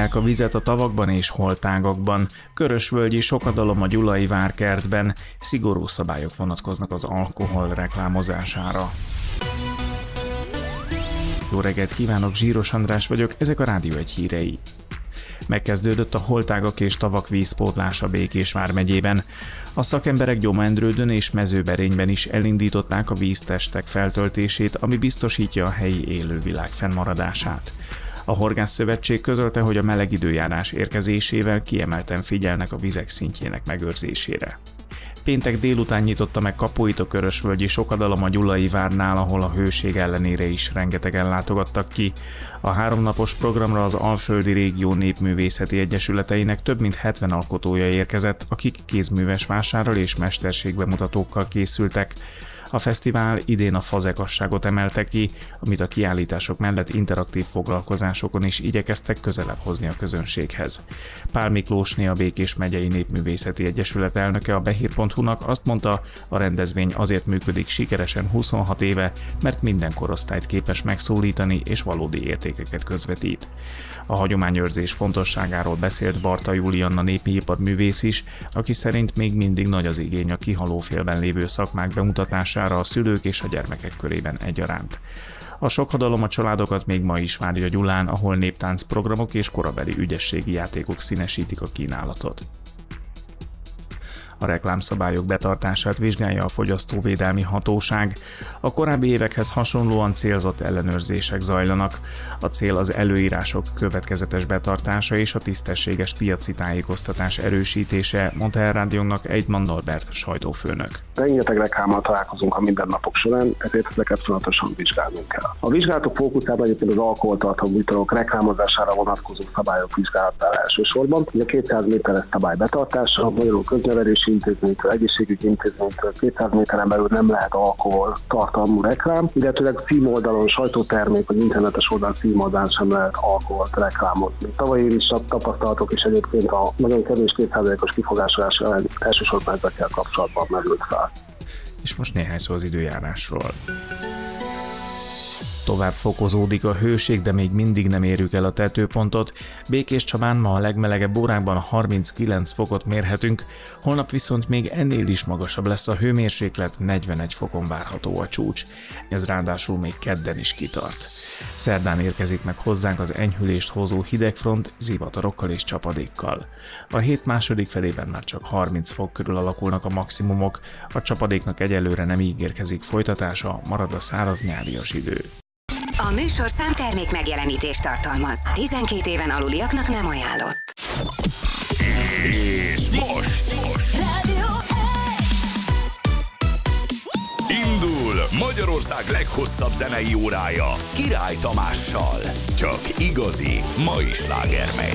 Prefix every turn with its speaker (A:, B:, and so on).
A: bírják a vizet a tavakban és holtágakban. Körösvölgyi sokadalom a Gyulai Várkertben. Szigorú szabályok vonatkoznak az alkohol reklámozására. Jó reggelt kívánok, Zsíros András vagyok, ezek a Rádió 1 hírei. Megkezdődött a holtágak és tavak vízpótlása Békés vármegyében. A szakemberek Gyomendrődön és Mezőberényben is elindították a víztestek feltöltését, ami biztosítja a helyi élővilág fennmaradását. A Horgászszövetség közölte, hogy a meleg időjárás érkezésével kiemelten figyelnek a vizek szintjének megőrzésére. Péntek délután nyitotta meg kapuit a körösvölgyi sokadalom a Gyulai Várnál, ahol a hőség ellenére is rengetegen látogattak ki. A 3 napos programra az Alföldi Régió Népművészeti Egyesületeinek több mint 70 alkotója érkezett, akik kézműves vásárral és mesterségbemutatókkal készültek. A fesztivál idén a fazekasságot emelte ki, amit a kiállítások mellett interaktív foglalkozásokon is igyekeztek közelebb hozni a közönséghez. Pál Miklósné, a Békés megyei Népművészeti Egyesület elnöke a Behír.hu-nak azt mondta, a rendezvény azért működik sikeresen 26 éve, mert minden korosztályt képes megszólítani és valódi értékeket közvetít. A hagyományőrzés fontosságáról beszélt Barta Julianna népiiparművész is, aki szerint még mindig nagy az igény a kihalófélben lévő szakmák bemutatására a szülők és a gyermekek körében egyaránt. A sokadalom a családokat még ma is várja Gyulán, ahol néptánc programok és korabeli ügyességi játékok színesítik a kínálatot. A reklámszabályok betartását vizsgálja a Fogyasztóvédelmi Hatóság. A korábbi évekhez hasonlóan célzott ellenőrzések zajlanak. A cél az előírások következetes betartása és a tisztességes piaci tájékoztatás erősítése, mondta el rádiónknak Eidman Norbert sajtófőnök.
B: Rengeteg reklámmal találkozunk a mindennapok során, ezért ezeket folyamatosan vizsgálnunk kell. A vizsgálatok fókuszában egyébként az alkoholtartalmú italok reklámozására vonatkozó szabályok vizsgálatára elsősorban. A 200 méteres szabály betartása, magyarul köznevelési intézménytől, egészségügyi intézménytől 200 méteren belül nem lehet alkohol tartalmú reklám, illetőleg címoldalon, sajtótermék vagy internetes oldal címoldalán sem lehet alkoholt reklámozni. Tavaly év is tapasztalatok és egyébként a nagyon kevés 2%-os kifogásolás ellen elsősorban ezekkel kapcsolatban merült fel.
A: És most néhány szó az időjárásról. Tovább fokozódik a hőség, de még mindig nem érjük el a tetőpontot. Békéscsabán ma a legmelegebb órákban 39 fokot mérhetünk, holnap viszont még ennél is magasabb lesz a hőmérséklet, 41 fokon várható a csúcs. Ez ráadásul még kedden is kitart. Szerdán érkezik meg hozzánk az enyhülést hozó hidegfront zivatarokkal és csapadékkal. A hét második felében már csak 30 fok körül alakulnak a maximumok, a csapadéknak egyelőre nem ígérkezik folytatása, marad a száraz nyárias idő.
C: A műsorszám termék megjelenítést tartalmaz. 12 éven aluliaknak nem ajánlott.
D: És most
C: Rádió 1!
D: indul Magyarország leghosszabb zenei órája Király Tamással. Csak igazi mai sláger megy.